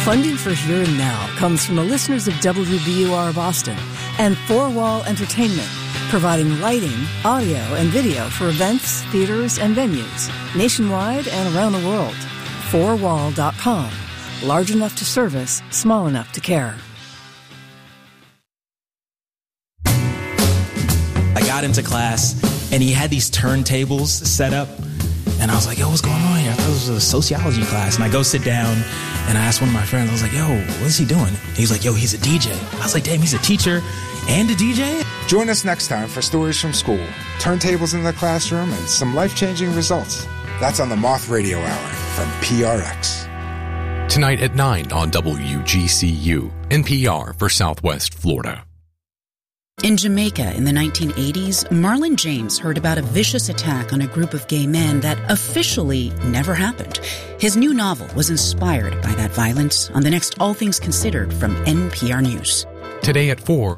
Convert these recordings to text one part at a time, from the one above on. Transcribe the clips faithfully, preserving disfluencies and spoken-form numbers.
Funding for Here and Now comes from the listeners of W B U R Boston and Four Wall Entertainment, providing lighting, audio, and video for events, theaters, and venues nationwide and around the world. four wall dot com. Large enough to service, small enough to care. I got into class, and he had these turntables set up, and I was like, yo, what's going on here? I thought this was a sociology class. And I go sit down, and I asked one of my friends, I was like, yo, what is he doing? And he's like, yo, he's a D J. I was like, damn, he's a teacher and a D J? Join us next time for Stories from School, turntables in the classroom, and some life-changing results. That's on the Moth Radio Hour from P R X. Tonight at nine on W G C U, N P R for Southwest Florida. In Jamaica in the nineteen eighties, Marlon James heard about a vicious attack on a group of gay men that officially never happened. His new novel was inspired by that violence on the next All Things Considered from N P R News. Today at four.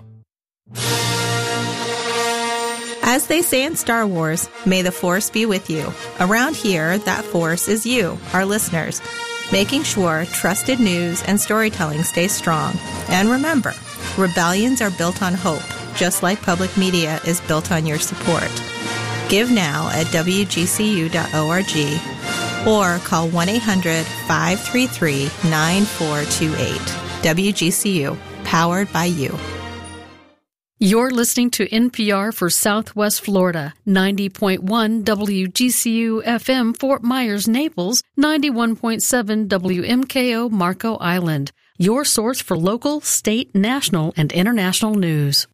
As they say in Star Wars, may the Force be with you. Around here, that Force is you, our listeners, making sure trusted news and storytelling stays strong. And remember, rebellions are built on hope, just like public media is built on your support. Give now at W G C U dot org or call one eight hundred five three three nine four two eight. W G C U, powered by you. You're listening to N P R for Southwest Florida, ninety point one W G C U F M Fort Myers, Naples, ninety-one point seven W M K O Marco Island. Your source for local, state, national, and international news.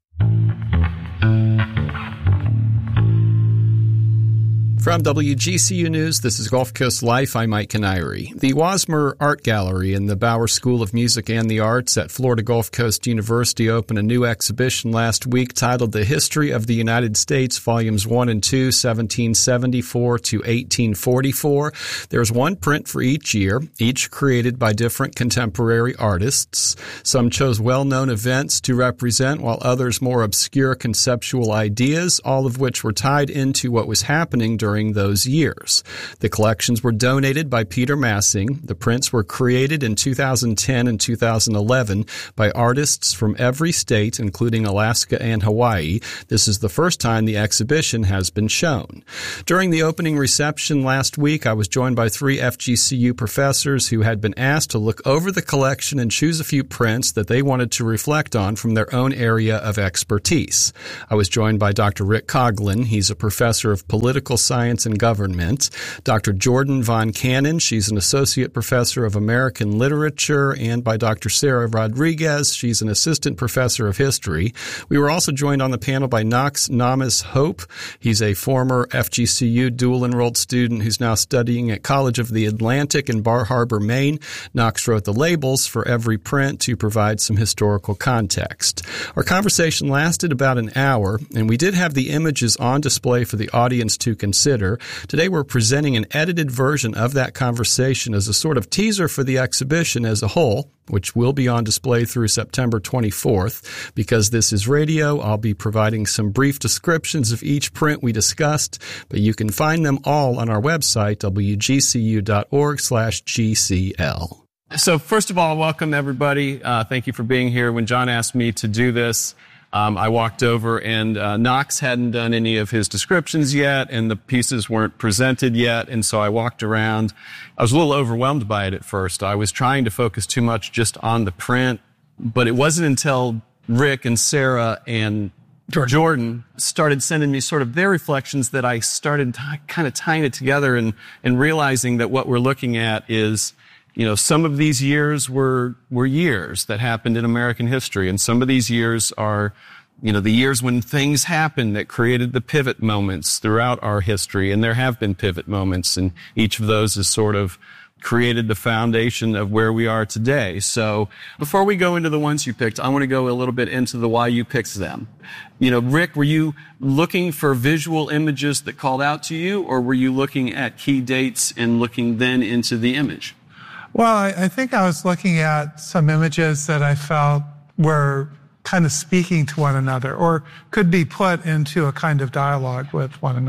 From W G C U News, this is Gulf Coast Life. I'm Mike Canary. The Wasmer Art Gallery and the Bauer School of Music and the Arts at Florida Gulf Coast University opened a new exhibition last week titled The History of the United States, Volumes one and two, seventeen seventy-four to eighteen forty-four. There's one print for each year, each created by different contemporary artists. Some chose well-known events to represent, while others more obscure conceptual ideas, all of which were tied into what was happening during During those years. The collections were donated by Peter Massing. The prints were created in two thousand ten and two thousand eleven by artists from every state, including Alaska and Hawaii. This is the first time the exhibition has been shown. During the opening reception last week, I was joined by three F G C U professors who had been asked to look over the collection and choose a few prints that they wanted to reflect on from their own area of expertise. I was joined by Doctor Rick Coughlin. He's a professor of political science Science and Government. Doctor Jordan Von Cannon, she's an associate professor of American literature, and by Doctor Sarah Rodriguez, she's an assistant professor of history. We were also joined on the panel by Knox Namas Hope. He's a former F G C U dual-enrolled student who's now studying at College of the Atlantic in Bar Harbor, Maine. Knox wrote the labels for every print to provide some historical context. Our conversation lasted about an hour, and we did have the images on display for the audience to consider. Today we're presenting an edited version of that conversation as a sort of teaser for the exhibition as a whole, which will be on display through September twenty-fourth. Because this is radio, I'll be providing some brief descriptions of each print we discussed, but you can find them all on our website, W G C U dot org slash G C L. So first of all, welcome everybody. Uh, thank you for being here. When John asked me to do this, Um, I walked over and uh, Knox hadn't done any of his descriptions yet and the pieces weren't presented yet, and so I walked around. I was a little overwhelmed by it at first. I was trying to focus too much just on the print, but it wasn't until Rick and Sarah and Jordan, Jordan started sending me sort of their reflections that I started t- kind of tying it together and, and realizing that what we're looking at is, you know, some of these years were, were years that happened in American history. And some of these years are, you know, the years when things happened that created the pivot moments throughout our history. And there have been pivot moments, and each of those has sort of created the foundation of where we are today. So before we go into the ones you picked, I want to go a little bit into the why you picked them. You know, Rick, were you looking for visual images that called out to you, or were you looking at key dates and looking then into the image? Well, I, I think I was looking at some images that I felt were kind of speaking to one another or could be put into a kind of dialogue with one another.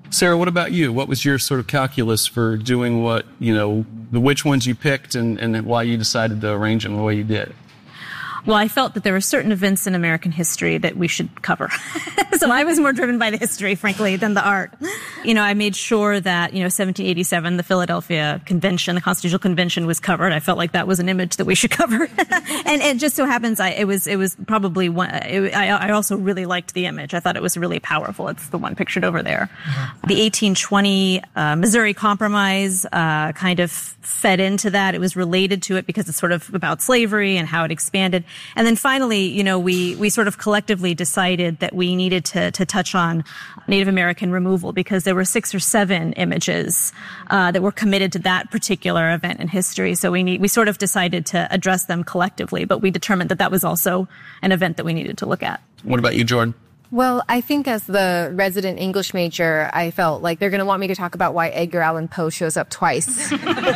Sarah, what about you? What was your sort of calculus for doing what, you know, the which ones you picked and, and why you decided to arrange them the way you did? Well, I felt that there were certain events in American history that we should cover. So I was more driven by the history, frankly, than the art. You know, I made sure that, you know, seventeen eighty-seven, the Philadelphia Convention, the Constitutional Convention was covered. I felt like that was an image that we should cover. and it just so happens I, it was it was probably one, it, I, I also really liked the image. I thought it was really powerful. It's the one pictured over there. Mm-hmm. The eighteen twenty uh, Missouri Compromise uh, kind of fed into that. It was related to it because it's sort of about slavery and how it expanded. And then finally, you know, we, we sort of collectively decided that we needed to, to touch on Native American removal because there were six or seven images, uh, that were committed to that particular event in history. So we need, we sort of decided to address them collectively, but we determined that that was also an event that we needed to look at. What about you, Jordan? Well, I think as the resident English major, I felt like they're going to want me to talk about why Edgar Allan Poe shows up twice.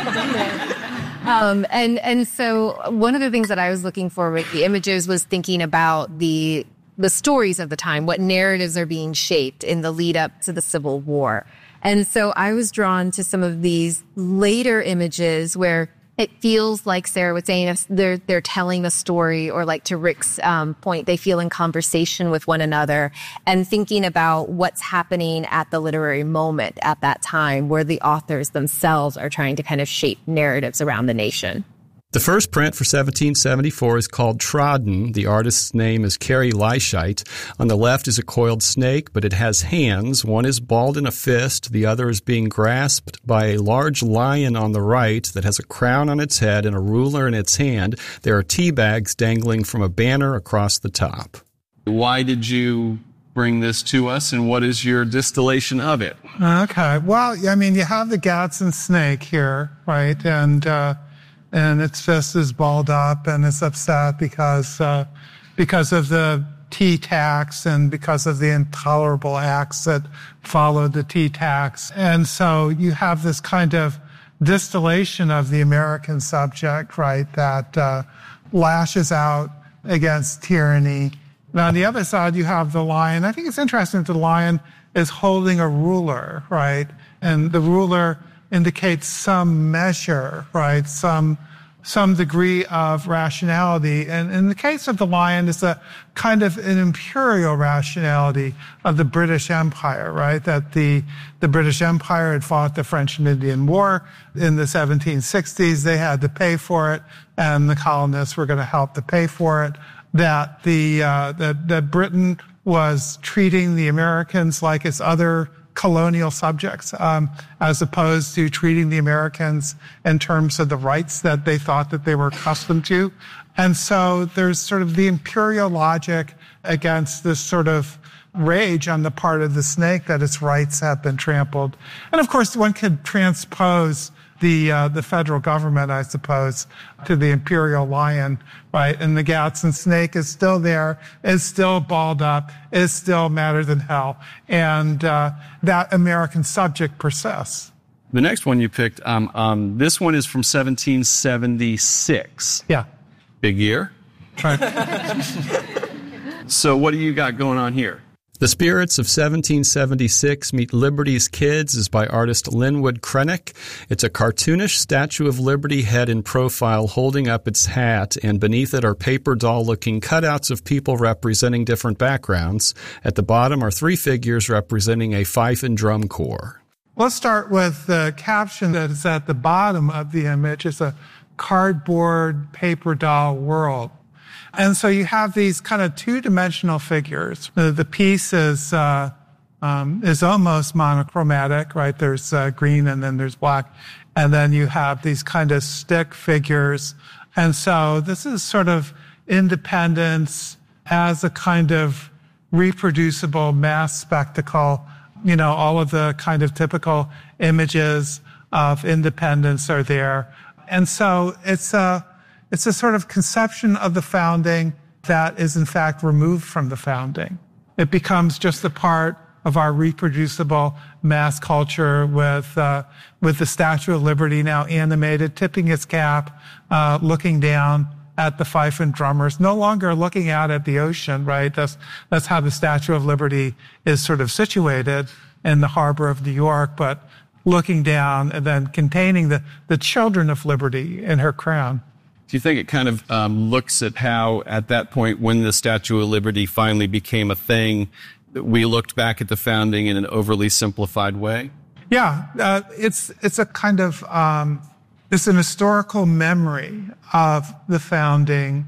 Um, and, and so one of the things that I was looking for with the images was thinking about the, the stories of the time, what narratives are being shaped in the lead up to the Civil War. And so I was drawn to some of these later images where it feels like Sarah was saying they're, they're telling the story, or like to Rick's um, point, they feel in conversation with one another and thinking about what's happening at the literary moment at that time where the authors themselves are trying to kind of shape narratives around the nation. The first print for seventeen seventy-four is called Trodden. The artist's name is Carrie Leischeit. On the left is a coiled snake, but it has hands. One is balled in a fist. The other is being grasped by a large lion on the right that has a crown on its head and a ruler in its hand. There are tea bags dangling from a banner across the top. Why did you bring this to us, and what is your distillation of it? Okay. Well, I mean, you have the Gadsden snake here, right? And, uh, and its fist is balled up and it's upset because, uh, because of the tea tax and because of the intolerable acts that followed the tea tax. And so you have this kind of distillation of the American subject, right, that, uh, lashes out against tyranny. Now, on the other side, you have the lion. I think it's interesting that the lion is holding a ruler, right? And the ruler indicates some measure, right? Some, some degree of rationality. And in the case of the lion, it's a kind of an imperial rationality of the British Empire, right? That the, the British Empire had fought the French and Indian War in the seventeen sixties. They had to pay for it, and the colonists were going to help to pay for it. That the, uh, that, that Britain was treating the Americans like its other colonial subjects, um, as opposed to treating the Americans in terms of the rights that they thought that they were accustomed to. And so there's sort of the imperial logic against this sort of rage on the part of the snake that its rights have been trampled. And of course, one could transpose the uh, the federal government, I suppose, to the imperial lion, right? And the Gadsden snake is still there, is still balled up, is still madder than hell. And uh, that American subject persists. The next one you picked, um, um, this one is from seventeen seventy-six. Yeah. Big year. Right. So what do you got going on here? The Spirits of seventeen seventy-six Meet Liberty's Kids is by artist Linwood Krennick. It's a cartoonish Statue of Liberty head in profile holding up its hat, and beneath it are paper doll-looking cutouts of people representing different backgrounds. At the bottom are three figures representing a fife and drum corps. Let's start with the caption that is at the bottom of the image. It's a cardboard paper doll world. And so you have these kind of two-dimensional figures. The, the piece is uh, um, is almost monochromatic, right? There's uh, green and then there's black. And then you have these kind of stick figures. And so this is sort of independence as a kind of reproducible mass spectacle. You know, all of the kind of typical images of independence are there. And so it's a... It's a sort of conception of the founding that is, in fact, removed from the founding. It becomes just a part of our reproducible mass culture with uh, with the Statue of Liberty now animated, tipping its cap, uh, looking down at the fife and drummers, no longer looking out at the ocean, right? That's, that's how the Statue of Liberty is sort of situated. in the harbor of New York, but looking down and then containing the, the children of liberty in her crown. Do you think it kind of um, looks at how, at that point, when the Statue of Liberty finally became a thing, we looked back at the founding in an overly simplified way? Yeah, uh, it's it's a kind of um, it's an historical memory of the founding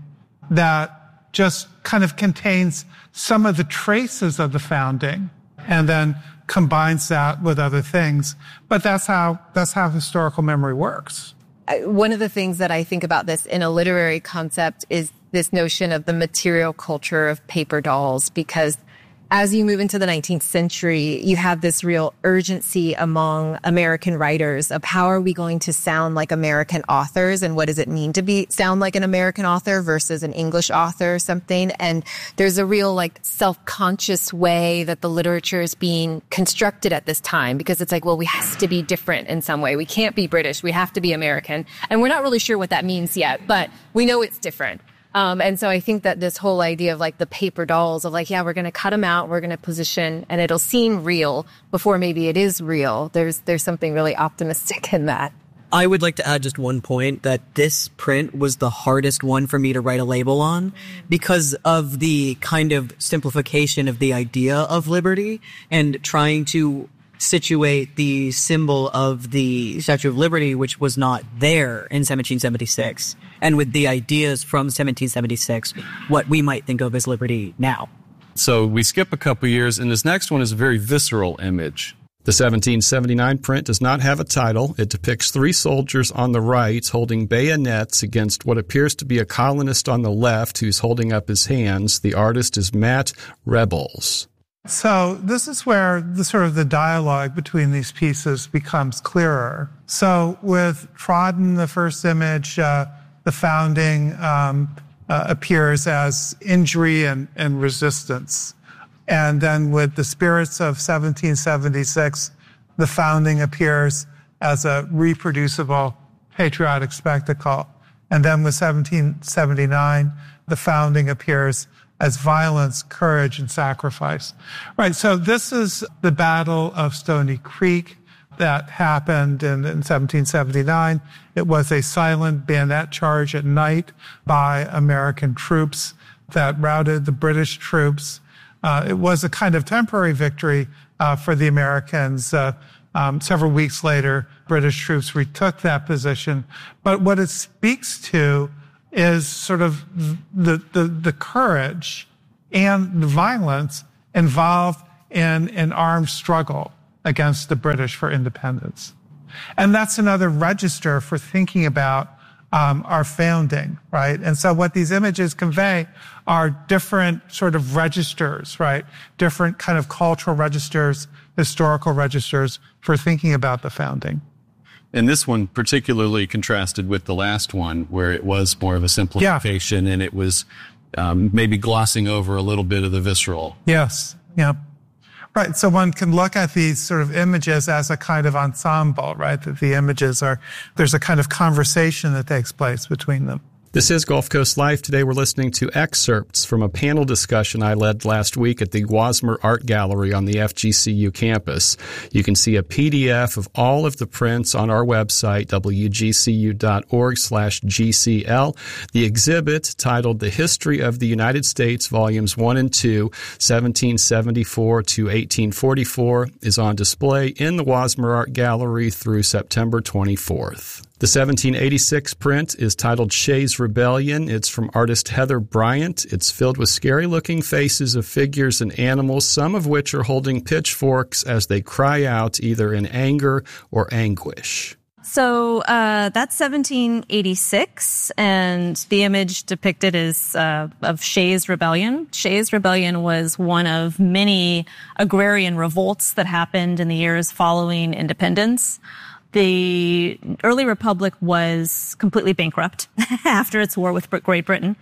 that just kind of contains some of the traces of the founding, and then combines that with other things. But that's how that's how historical memory works. One of the things that I think about this in a literary concept is this notion of the material culture of paper dolls, because as you move into the nineteenth century, you have this real urgency among American writers of how are we going to sound like American authors, and what does it mean to be sound like an American author versus an English author or something. And there's a real like self-conscious way that the literature is being constructed at this time, because it's like, well, we have to be different in some way. We can't be British. We have to be American. And we're not really sure what that means yet, but we know it's different. Um, and so I think that this whole idea of like the paper dolls of like, yeah, we're going to cut them out, we're going to position, and it'll seem real before maybe it is real. There's there's something really optimistic in that. I would like to add just one point, that this print was the hardest one for me to write a label on because of the kind of simplification of the idea of liberty and trying to situate the symbol of the Statue of Liberty, which was not there in seventeen seventy-six, and with the ideas from seventeen seventy-six, what we might think of as liberty now. So we skip a couple years, and this next one is a very visceral image. The seventeen seventy-nine print does not have a title. It depicts three soldiers on the right holding bayonets against what appears to be a colonist on the left who's holding up his hands. The artist is Matt Rebels. So this is where the sort of the dialogue between these pieces becomes clearer. So with Trodden, the first image, uh, the founding um, uh, appears as injury and, and resistance. And then with the spirits of seventeen seventy-six, the founding appears as a reproducible patriotic spectacle. And then with seventeen seventy-nine, the founding appears as violence, courage, and sacrifice. Right, so this is the Battle of Stony Creek that happened in, in seventeen seventy-nine. It was a silent bayonet charge at night by American troops that routed the British troops. Uh, it was a kind of temporary victory uh, for the Americans. Uh, um, several weeks later, British troops retook that position. But what it speaks to is sort of the, the, the courage and the violence involved in an armed struggle against the British for independence. And that's another register for thinking about um, our founding, right? And so what these images convey are different sort of registers, right? Different kind of cultural registers, historical registers for thinking about the founding. And this one particularly contrasted with the last one, where it was more of a simplification, yeah. and it was um, maybe glossing over a little bit of the visceral. Yes, yeah. Right, so one can look at these sort of images as a kind of ensemble, right? That the images are, there's a kind of conversation that takes place between them. This is Gulf Coast Life. Today we're listening to excerpts from a panel discussion I led last week at the Wasmer Art Gallery on the F G C U campus. You can see a P D F of all of the prints on our website, w g c u dot org slash g c l. The exhibit, titled The History of the United States, Volumes one and two, seventeen seventy-four to eighteen forty-four, is on display in the Wasmer Art Gallery through September twenty-fourth. The seventeen eighty-six print is titled Shays' Rebellion. It's from artist Heather Bryant. It's filled with scary-looking faces of figures and animals, some of which are holding pitchforks as they cry out either in anger or anguish. So uh, that's seventeen eighty-six, and the image depicted is uh, of Shays' Rebellion. Shays' Rebellion was one of many agrarian revolts that happened in the years following independence. The early republic was completely bankrupt after its war with Great Britain.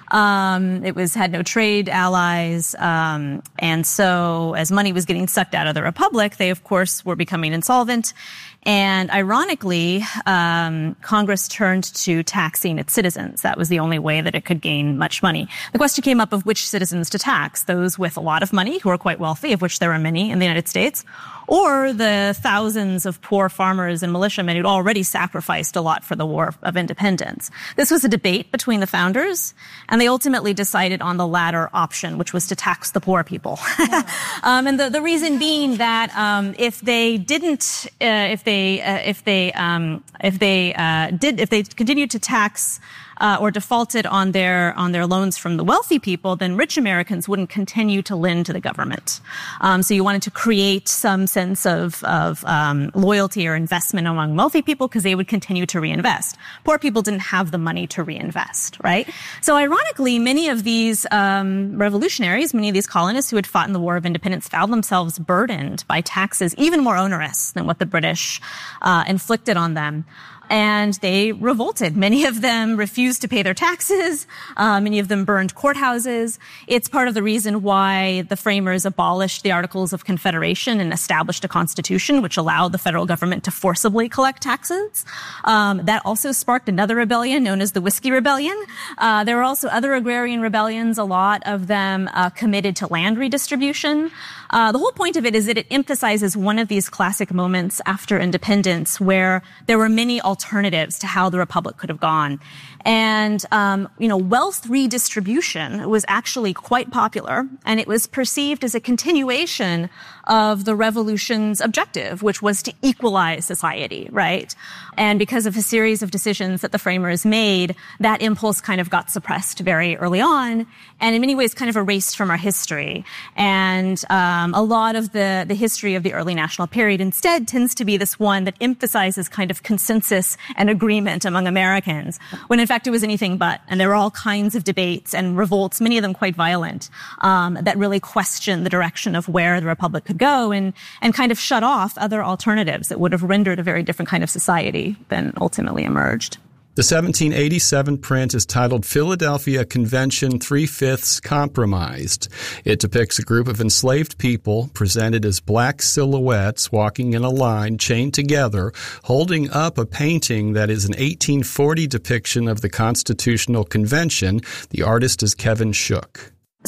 Um, it was had no trade allies. Um, and so as money was getting sucked out of the republic, they, of course, were becoming insolvent. And ironically, um, Congress turned to taxing its citizens. That was the only way that it could gain much money. The question came up of which citizens to tax, those with a lot of money, who are quite wealthy, of which there are many in the United States, or the thousands of poor farmers and militiamen who'd already sacrificed a lot for the War of Independence. This was a debate between the founders, and they ultimately decided on the latter option, which was to tax the poor people. Yeah. um, and the, the reason being that um, if they didn't, uh, if they, uh, if they, um, if they uh, did, if they continued to tax Uh, or defaulted on their on their loans from the wealthy people, then rich Americans wouldn't continue to lend to the government. Um, so you wanted to create some sense of of um, loyalty or investment among wealthy people because they would continue to reinvest. Poor people didn't have the money to reinvest, right? So ironically, many of these um, revolutionaries, many of these colonists who had fought in the War of Independence, found themselves burdened by taxes even more onerous than what the British uh, inflicted on them. And they revolted. Many of them refused to pay their taxes. Uh, many of them burned courthouses. It's part of the reason why the framers abolished the Articles of Confederation and established a constitution which allowed the federal government to forcibly collect taxes. Um, that also sparked another rebellion known as the Whiskey Rebellion. Uh, there were also other agrarian rebellions, a lot of them uh, committed to land redistribution. Uh, the whole point of it is that it emphasizes one of these classic moments after independence where there were many alternatives to how the republic could have gone. And, um, you know, wealth redistribution was actually quite popular, and it was perceived as a continuation of the revolution's objective, which was to equalize society, right? And because of a series of decisions that the framers made, that impulse kind of got suppressed very early on, and in many ways kind of erased from our history. And um, a lot of the, the history of the early national period instead tends to be this one that emphasizes kind of consensus and agreement among Americans, when in fact it was anything but. And there were all kinds of debates and revolts, many of them quite violent, um, that really questioned the direction of where the republic could go and, and kind of shut off other alternatives that would have rendered a very different kind of society than ultimately emerged. The seventeen eighty-seven print is titled Philadelphia Convention Three-Fifths Compromised. It depicts a group of enslaved people presented as black silhouettes walking in a line chained together, holding up a painting that is an eighteen forty depiction of the Constitutional Convention. The artist is Kevin Shook.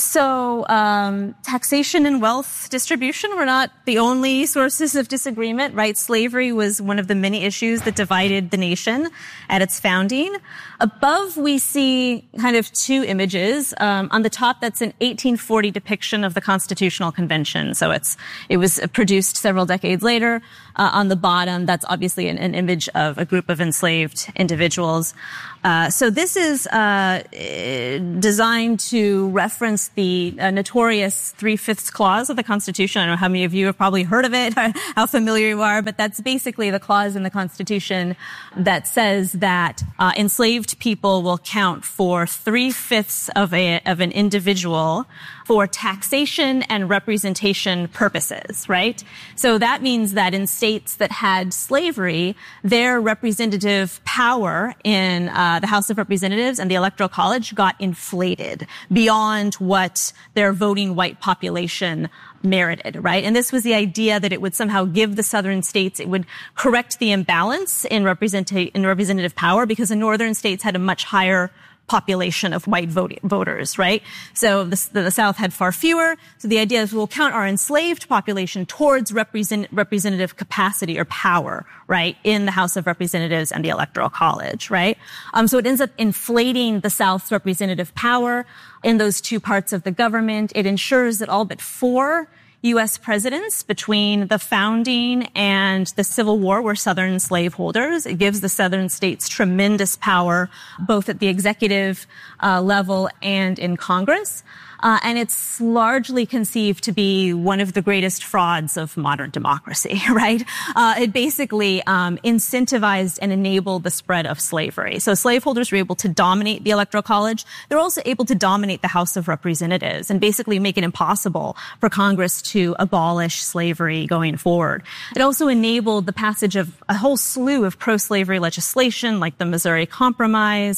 So um, taxation and wealth distribution were not the only sources of disagreement, right? Slavery was one of the many issues that divided the nation at its founding. Above, we see kind of two images. Um, on the top, that's an eighteen forty depiction of the Constitutional Convention. So it's it was produced several decades later. Uh, on the bottom, that's obviously an, an image of a group of enslaved individuals. Uh, so this is uh, designed to reference the uh, notorious Three-Fifths Clause of the Constitution. I don't know how many of you have probably heard of it, how familiar you are, but that's basically the clause in the Constitution that says that uh, enslaved people will count for three-fifths of a of an individual for taxation and representation purposes, right? So that means that in states that had slavery, their representative power in uh, the House of Representatives and the Electoral College got inflated beyond what their voting white population merited, right? And this was the idea that it would somehow give the southern states, it would correct the imbalance in, representa- in representative power because the northern states had a much higher population of white vote- voters, right? So the, the South had far fewer. So the idea is we'll count our enslaved population towards represent, representative capacity or power, right, in the House of Representatives and the Electoral College, right? Um, so it ends up inflating the South's representative power in those two parts of the government. It ensures that all but four U S presidents between the founding and the Civil War were Southern slaveholders. It gives the Southern states tremendous power, both at the executive uh, level and in Congress. Uh, and it's largely conceived to be one of the greatest frauds of modern democracy, right? Uh, it basically um, incentivized and enabled the spread of slavery. So slaveholders were able to dominate the Electoral College. They're also able to dominate the House of Representatives and basically make it impossible for Congress to abolish slavery going forward. It also enabled the passage of a whole slew of pro-slavery legislation like the Missouri Compromise,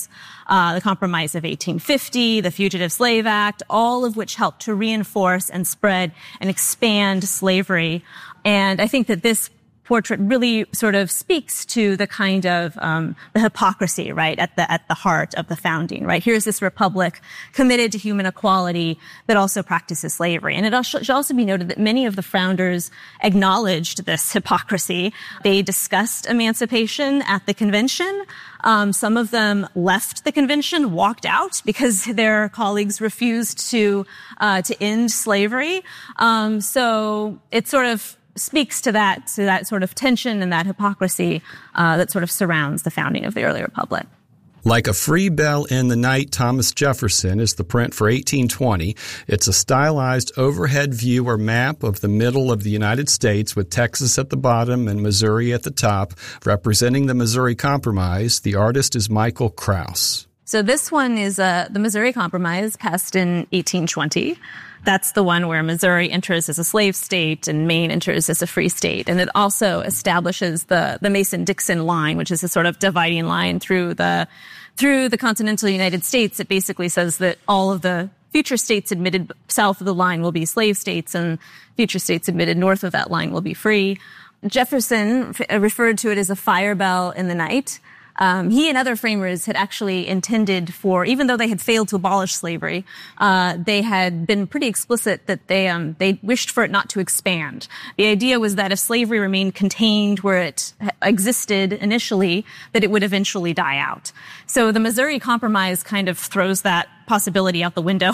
uh, the Compromise of eighteen fifty, the Fugitive Slave Act, all of which helped to reinforce and spread and expand slavery. And I think that this portrait really sort of speaks to the kind of um, the hypocrisy, right, at the at the heart of the founding, right? Here's this republic committed to human equality that also practices slavery. And it should also be noted that many of the founders acknowledged this hypocrisy. They discussed emancipation at the convention. Um, some of them left the convention, walked out because their colleagues refused to uh, to end slavery. Um, so it sort of speaks to that, to that sort of tension and that hypocrisy uh, that sort of surrounds the founding of the early republic. Like a free bell in the night, Thomas Jefferson is the print for eighteen twenty. It's a stylized overhead view or map of the middle of the United States with Texas at the bottom and Missouri at the top, representing the Missouri Compromise. The artist is Michael Kraus. So this one is uh, the Missouri Compromise, passed in eighteen twenty. That's the one where Missouri enters as a slave state and Maine enters as a free state. And it also establishes the, the Mason-Dixon line, which is a sort of dividing line through the, through the continental United States. It basically says that all of the future states admitted south of the line will be slave states and future states admitted north of that line will be free. Jefferson referred to it as a fire bell in the night. Um, he and other framers had actually intended for, even though they had failed to abolish slavery, uh, they had been pretty explicit that they, um, they wished for it not to expand. The idea was that if slavery remained contained where it existed initially, that it would eventually die out. So the Missouri Compromise kind of throws that possibility out the window,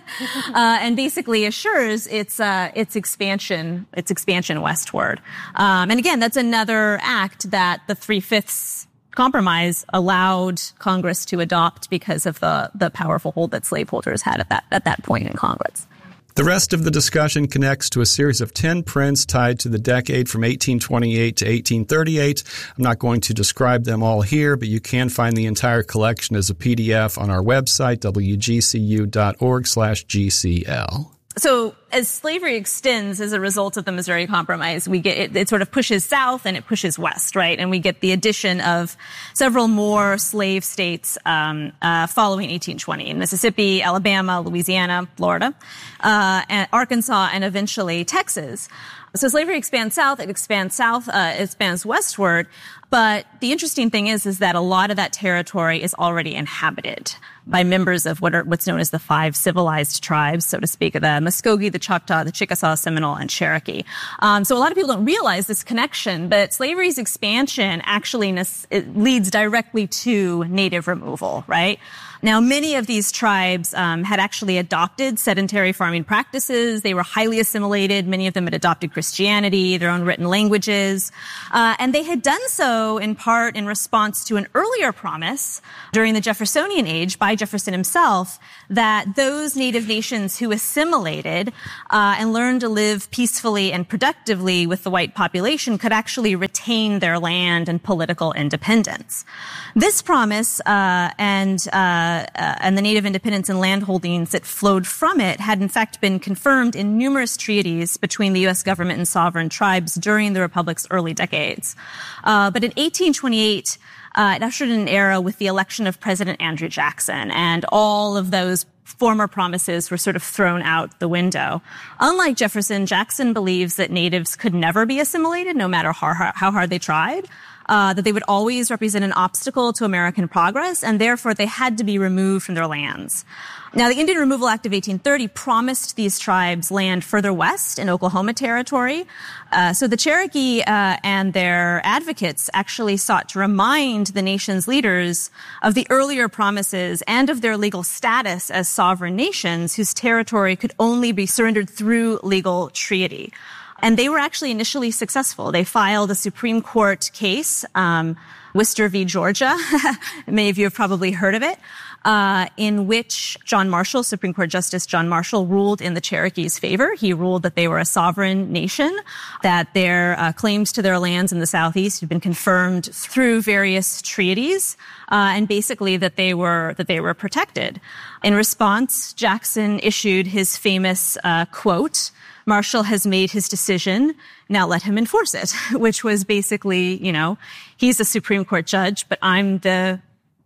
uh, and basically assures its, uh, its expansion, its expansion westward. Um, and again, that's another act that the Three-Fifths Compromise allowed Congress to adopt because of the, the powerful hold that slaveholders had at that, at that point in Congress. The rest of the discussion connects to a series of ten prints tied to the decade from eighteen twenty-eight to eighteen thirty-eight. I'm not going to describe them all here, but you can find the entire collection as a P D F on our website, w g c u dot org slash g c l. So as slavery extends as a result of the Missouri Compromise, we get it, it sort of pushes south and it pushes west, right? And we get the addition of several more slave states um, uh, following eighteen twenty in Mississippi, Alabama, Louisiana, Florida, uh, and Arkansas, and eventually Texas. So slavery expands south, it expands south, uh, it expands westward. But the interesting thing is, is that a lot of that territory is already inhabited by members of what are, what's known as the five civilized tribes, so to speak, the Muskogee, the Choctaw, the Chickasaw, Seminole, and Cherokee. Um, so a lot of people don't realize this connection, but slavery's expansion actually it leads directly to native removal, right? Now, many of these tribes um, had actually adopted sedentary farming practices. They were highly assimilated. Many of them had adopted Christianity, their own written languages. Uh, and they had done so in part in response to an earlier promise during the Jeffersonian age by Jefferson himself that those native nations who assimilated uh, and learned to live peacefully and productively with the white population could actually retain their land and political independence. This promise uh, and uh, Uh, and the native independence and land holdings that flowed from it had in fact been confirmed in numerous treaties between the U S government and sovereign tribes during the Republic's early decades. Uh, but in eighteen twenty-eight, uh, it ushered in an era with the election of President Andrew Jackson, and all of those former promises were sort of thrown out the window. Unlike Jefferson, Jackson believes that natives could never be assimilated, no matter how, how hard they tried. Uh, that they would always represent an obstacle to American progress, and therefore they had to be removed from their lands. Now, the Indian Removal Act of eighteen thirty promised these tribes land further west in Oklahoma Territory. Uh, so the Cherokee uh, and their advocates actually sought to remind the nation's leaders of the earlier promises and of their legal status as sovereign nations whose territory could only be surrendered through legal treaty. And they were actually initially successful. They filed a Supreme Court case, um, Wister v. Georgia. Many of you have probably heard of it, uh, in which John Marshall, Supreme Court Justice John Marshall, ruled in the Cherokees' favor. He ruled that they were a sovereign nation, that their uh, claims to their lands in the Southeast had been confirmed through various treaties, uh, and basically that they were that they were protected. In response, Jackson issued his famous uh, quote, "Marshall has made his decision, now let him enforce it," which was basically, you know, he's a Supreme Court judge, but I'm the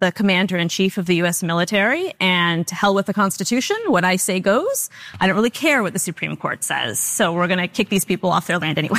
the commander-in-chief of the U S military, and to hell with the Constitution. What I say goes. I don't really care what the Supreme Court says, so we're going to kick these people off their land anyway.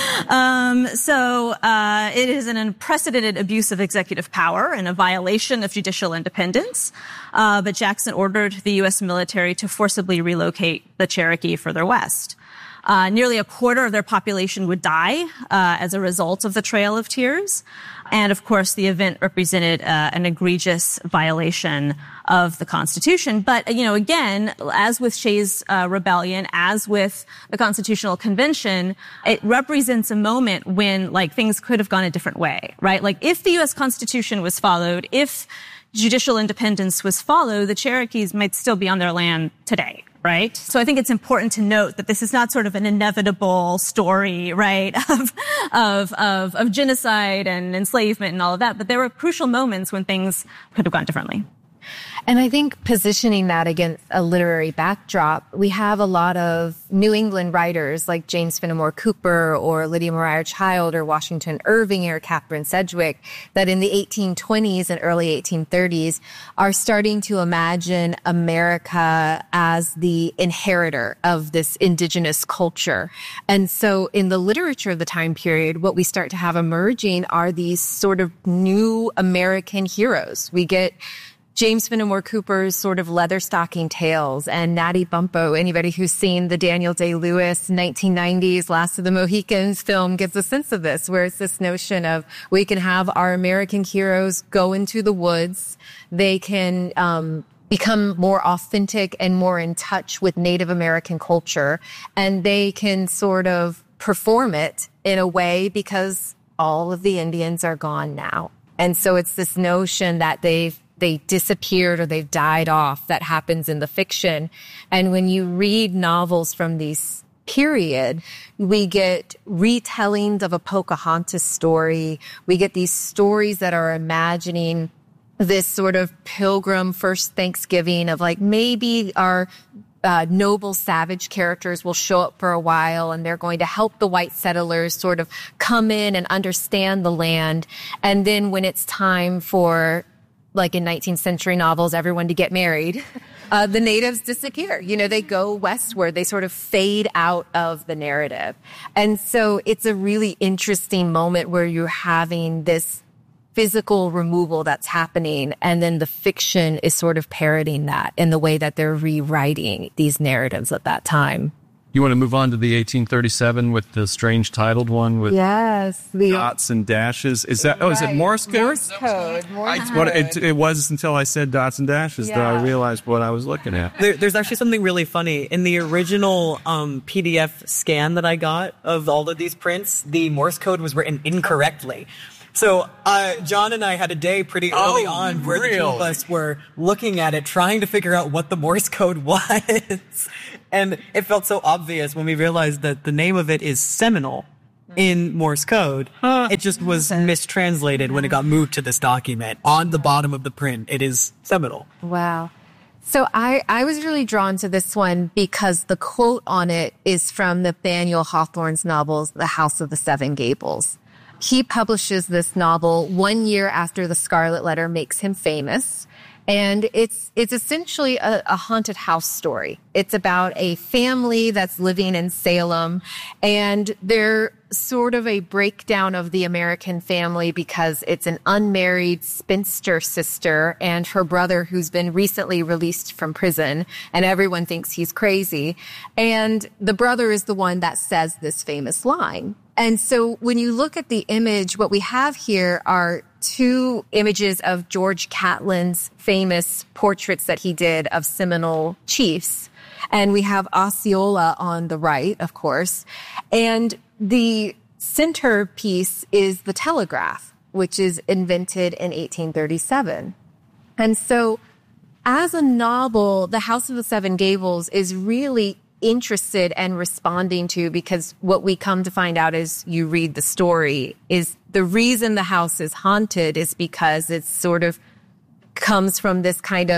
um, so uh, it is an unprecedented abuse of executive power and a violation of judicial independence. Uh, but Jackson ordered the U S military to forcibly relocate the Cherokee further west. Uh, nearly a quarter of their population would die uh, as a result of the Trail of Tears. And, of course, the event represented uh, an egregious violation of the Constitution. But, you know, again, as with Shays' uh, Rebellion, as with the Constitutional Convention, it represents a moment when, like, things could have gone a different way, right? Like, if the U S Constitution was followed, if judicial independence was followed, the Cherokees might still be on their land today. Right? So I think it's important to note that this is not sort of an inevitable story, right, of, of, of, of genocide and enslavement and all of that. But there were crucial moments when things could have gone differently. And I think positioning that against a literary backdrop, we have a lot of New England writers like James Fenimore Cooper or Lydia Maria Child or Washington Irving or Catherine Sedgwick that in the eighteen twenties and early eighteen thirties are starting to imagine America as the inheritor of this indigenous culture. And so in the literature of the time period, what we start to have emerging are these sort of new American heroes. We get James Fenimore Cooper's sort of leather-stocking tales and Natty Bumppo. Anybody who's seen the Daniel Day-Lewis nineteen nineties Last of the Mohicans film gets a sense of this, where it's this notion of we can have our American heroes go into the woods. They can um, become more authentic and more in touch with Native American culture, and they can sort of perform it in a way because all of the Indians are gone now. And so it's this notion that they've they disappeared or they've died off that happens in the fiction. And when you read novels from these period, we get retellings of a Pocahontas story. We get these stories that are imagining this sort of pilgrim first Thanksgiving of like maybe our Uh, noble savage characters will show up for a while and they're going to help the white settlers sort of come in and understand the land. And then when it's time for, like in nineteenth century novels, everyone to get married, uh, the natives disappear. You know, they go westward. They sort of fade out of the narrative. And so it's a really interesting moment where you're having this physical removal that's happening, and then the fiction is sort of parroting that in the way that they're rewriting these narratives at that time. You want to move on to the eighteen thirty-seven with the strange titled one with yes, the, dots and dashes. Is that, oh, right. Is it Morse code? Morse code. Morse I, code. what, it, it was until I said dots and dashes yeah. that I realized what I was looking at. There, there's actually something really funny. In the original um, P D F scan that I got of all of these prints, the Morse code was written incorrectly. So uh, John and I had a day pretty early oh, on where really? the two of us were looking at it, trying to figure out what the Morse code was. And it felt so obvious when we realized that the name of it is Seminole in Morse code. Huh. It just was mistranslated when it got moved to this document. On the bottom of the print, it is Seminole. Wow. So I, I was really drawn to this one because the quote on it is from Nathaniel Hawthorne's novels, The House of the Seven Gables. He publishes this novel one year after The Scarlet Letter makes him famous. And it's it's essentially a, a haunted house story. It's about a family that's living in Salem, and they're sort of a breakdown of the American family because it's an unmarried spinster sister and her brother who's been recently released from prison, and everyone thinks he's crazy. And the brother is the one that says this famous line. And so when you look at the image, what we have here are two images of George Catlin's famous portraits that he did of Seminole chiefs. And we have Osceola on the right, of course. And the centerpiece is the telegraph, which is invented in eighteen thirty-seven. And so as a novel, The House of the Seven Gables is really interested and responding to, because what we come to find out as you read the story is the reason the house is haunted is because it sort of comes from this kind of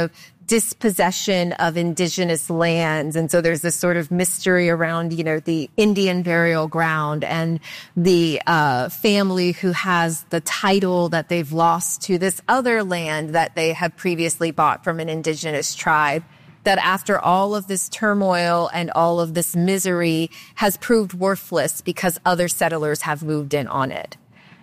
dispossession of indigenous lands. And so there's this sort of mystery around, you know, the Indian burial ground and the uh, family who has the title that they've lost to this other land that they have previously bought from an indigenous tribe, that after all of this turmoil and all of this misery has proved worthless because other settlers have moved in on it.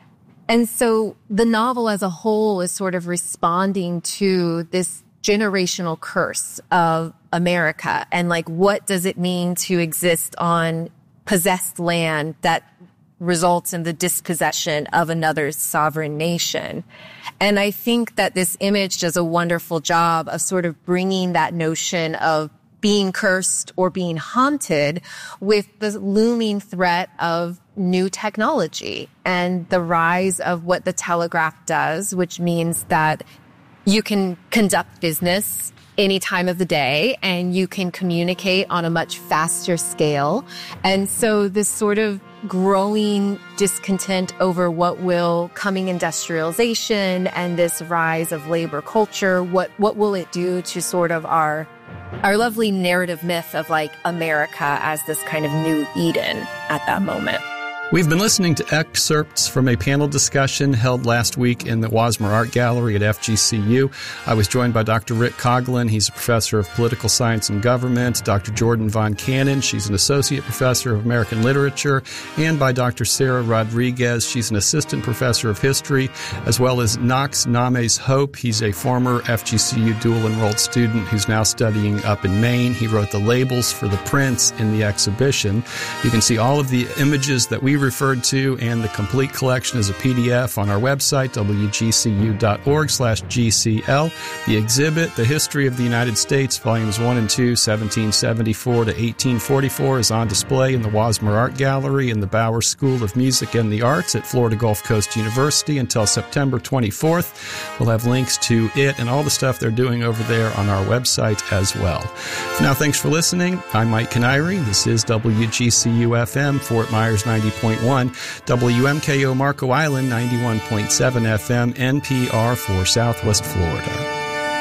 And so the novel as a whole is sort of responding to this generational curse of America and like, what does it mean to exist on possessed land that results in the dispossession of another sovereign nation? And I think that this image does a wonderful job of sort of bringing that notion of being cursed or being haunted with the looming threat of new technology and the rise of what the telegraph does, which means that you can conduct business any time of the day and you can communicate on a much faster scale. And so this sort of growing discontent over what will coming industrialization and this rise of labor culture, what, what will it do to sort of our, our lovely narrative myth of like America as this kind of new Eden at that moment. We've been listening to excerpts from a panel discussion held last week in the Wasmer Art Gallery at F G C U. I was joined by Doctor Rick Coughlin. He's a professor of political science and government. Doctor Jordan Von Cannon. She's an associate professor of American literature. And by Doctor Sarah Rodriguez. She's an assistant professor of history, as well as Knox Names Hope. He's a former F G C U dual-enrolled student who's now studying up in Maine. He wrote the labels for the prints in the exhibition. You can see all of the images that we referred to and the complete collection as a P D F on our website, w g c u dot org slash g c l. The exhibit, The History of the United States, Volumes one and two, seventeen seventy-four to eighteen forty-four, is on display in the Wasmer Art Gallery in the Bauer School of Music and the Arts at Florida Gulf Coast University until September twenty-fourth. We'll have links to it and all the stuff they're doing over there on our website as well. For now, thanks for listening. I'm Mike Canary. This is W G C U F M, Fort Myers ninety point one, W M K O Marco Island ninety-one point seven F M, N P R for Southwest Florida.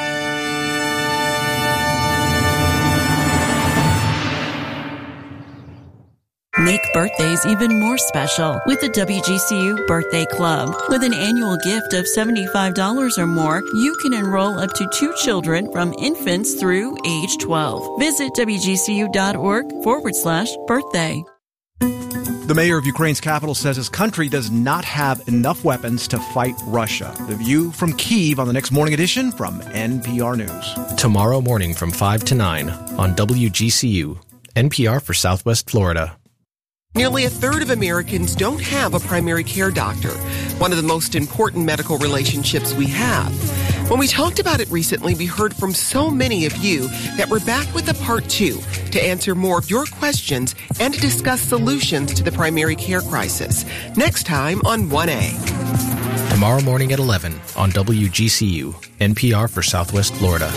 Make birthdays even more special with the W G C U Birthday Club. With an annual gift of seventy-five dollars or more, you can enroll up to two children from infants through age twelve. Visit W G C U dot org forward slash birthday. The mayor of Ukraine's capital says his country does not have enough weapons to fight Russia. The View from Kyiv on the next morning edition from N P R News. Tomorrow morning from five to nine on W G C U, N P R for Southwest Florida. Nearly a third of Americans don't have a primary care doctor, one of the most important medical relationships we have. When we talked about it recently, we heard from so many of you that we're back with a part two to answer more of your questions and to discuss solutions to the primary care crisis. Next time on one A. Tomorrow morning at eleven on W G C U, N P R for Southwest Florida.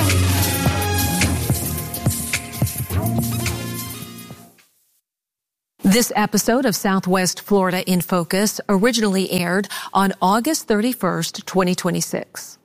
This episode of Southwest Florida in Focus originally aired on August thirty-first, twenty twenty-six.